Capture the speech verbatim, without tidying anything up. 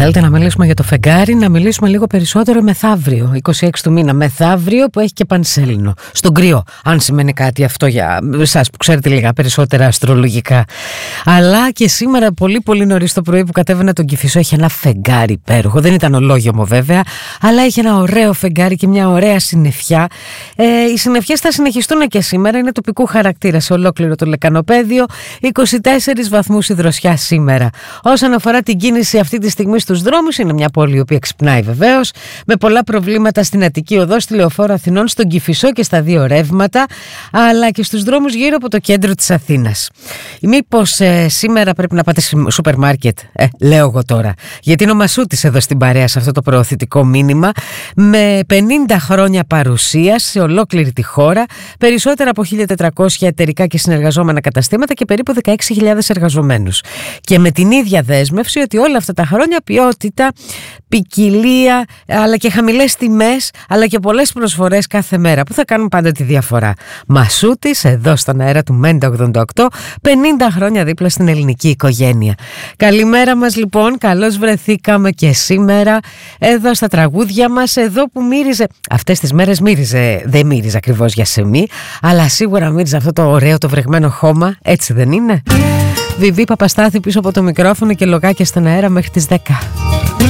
Θέλετε να μιλήσουμε για το φεγγάρι, να μιλήσουμε λίγο περισσότερο μεθαύριο, είκοσι έξι του μήνα, μεθαύριο που έχει και πανσέλινο, στον κρυό, αν σημαίνει κάτι αυτό για εσάς που ξέρετε λίγα περισσότερα αστρολογικά. Αλλά και σήμερα πολύ πολύ νωρίς το πρωί που κατέβαινα τον Κηφισό έχει ένα φεγγάρι υπέροχο, δεν ήταν ολόγιομο βέβαια, αλλά είχε ένα ωραίο φεγγάρι και μια ωραία συννεφιά. Ε, οι συννεφιές θα συνεχιστούν και σήμερα, είναι τοπικού χαρακτήρα σε ολόκληρο το λεκανοπέδιο, είκοσι τέσσερις βαθμούς η δροσιά σήμερα. Όσον αφορά την κίνηση αυτή τη στιγμή στους δρόμους, είναι μια πόλη η οποία ξυπνάει βεβαίως, με πολλά προβλήματα στην Αττική Οδό, στη Λεωφόρο Αθηνών, στον Κηφισό και στα δύο ρεύματα, αλλά και στους δρόμους γύρω από το κέντρο της Αθήνας. Μήπως ε, σήμερα πρέπει να πάτε σούπερ μάρκετ, ε, λέω εγώ τώρα, γιατί είναι ο Μασούτης εδώ στην παρέα σε αυτό το προωθητικό μήνυμα, με πενήντα χρόνια παρουσίας σε ολόκληρη τη χώρα, περισσότερα από χίλια τετρακόσια εταιρικά και συνεργαζόμενα καταστήματα και περίπου δεκαέξι χιλιάδες εργαζομένους. Και με την ίδια δέσμευση ότι όλα αυτά τα χρόνια ποιότητα, ποικιλία, αλλά και χαμηλές τιμές, αλλά και πολλές προσφορές κάθε μέρα που θα κάνουν πάντα τη διαφορά. Μασούτης εδώ στον αέρα του Μέντα ογδόντα οκτώ, πενήντα χρόνια δίπλα στην ελληνική οικογένεια. Καλημέρα μας λοιπόν, καλώς βρεθήκαμε και σήμερα εδώ στα τραγούδια μας, εδώ που μύριζε, αυτές τις μέρες μύριζε, δεν μύριζε ακριβώς για σεμί, αλλά σίγουρα μύριζε αυτό το ωραίο το βρεγμένο χώμα, έτσι δεν είναι? Βιβί Παπαστάθη πίσω από το μικρόφωνο και λογάκια στον αέρα μέχρι τις δέκα.